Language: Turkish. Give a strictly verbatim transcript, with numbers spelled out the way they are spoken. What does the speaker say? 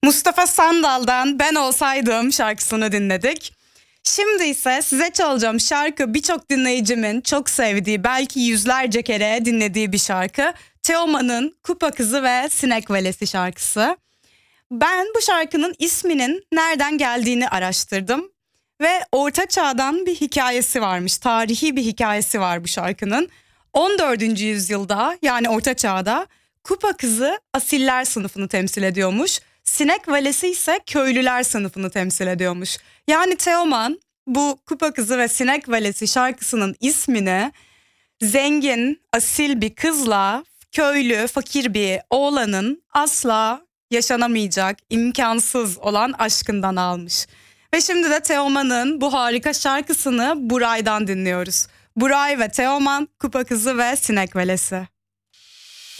Mustafa Sandal'dan Ben Olsaydım şarkısını dinledik. Şimdi ise size çalacağım şarkı birçok dinleyicimin çok sevdiği, belki yüzlerce kere dinlediği bir şarkı. Teoman'ın Kupa Kızı ve Sinek Valesi şarkısı. Ben bu şarkının isminin nereden geldiğini araştırdım. Ve Orta Çağ'dan bir hikayesi varmış, tarihi bir hikayesi var bu şarkının. on dördüncü yüzyılda, yani Orta Çağ'da Kupa Kızı asiller sınıfını temsil ediyormuş. Sinek Valesi ise köylüler sınıfını temsil ediyormuş. Yani Teoman bu Kupa Kızı ve Sinek Valesi şarkısının ismini zengin, asil bir kızla köylü, fakir bir oğlanın asla yaşanamayacak, imkansız olan aşkından almış. Ve şimdi de Teoman'ın bu harika şarkısını Buray'dan dinliyoruz. Buray ve Teoman, Kupa Kızı ve Sinek Valesi.